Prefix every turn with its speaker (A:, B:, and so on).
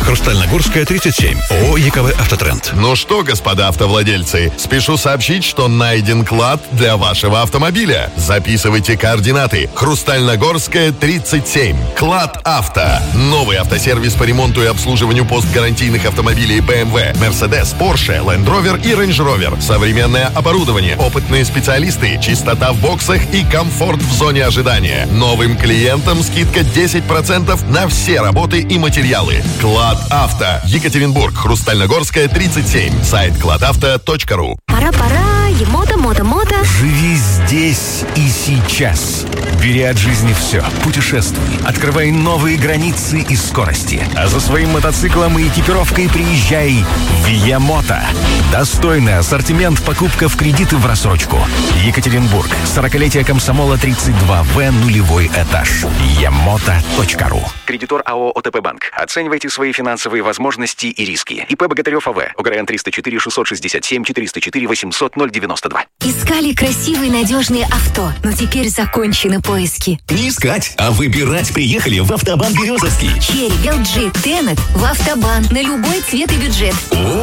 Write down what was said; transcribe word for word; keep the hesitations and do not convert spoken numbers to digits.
A: Хрустальногорская, тридцать семь. ООО «ЕКВ Автотренд».
B: Ну что, господа автовладельцы, спешу сообщить, что найден клад для вашего автомобиля. Записывайте координаты. Хрустальногорская, тридцать семь. Клад Авто. Новый автосервис по ремонту и обслуживанию постгарантийных автомобилей бэ эм вэ, Mercedes, Porsche, Land Rover и Range Rover. Современное оборудование, опытные специалисты, чистота в боксах и комфорт в зоне ожидания. Новым клиентам скидка десять процентов на все работы и материалы. Клад Авто. Екатеринбург. Хрустальногорская, тридцать семь. Сайт кладавто точка ру.
C: Пора-пора, мото, мото, мото.
D: Живи здесь и сейчас. Бери от жизни все. Путешествуй. Открывай новые границы и скорости. А за своим мотоциклом и экипировкой приезжай в Ямото. Достойный ассортимент, покупка в кредит и в рассрочку. Екатеринбург. сорокалетие комсомола, тридцать два вэ, нулевой этаж. ямото точка ру.
E: Кредитор АО ОТП Банк. Оценивайте свои финансовые возможности и риски. ИП Богатырев АВ. ОГРН триста четыре шестьсот шестьдесят семь четыреста четыре восемьсот ноль девяносто два.
C: Искали красивые надежные авто, но теперь закончены поиски.
F: Не искать, а выбирать приехали в Автобан Березовский.
C: Черри, эл джи, Тенет в Автобан на любой цвет и бюджет.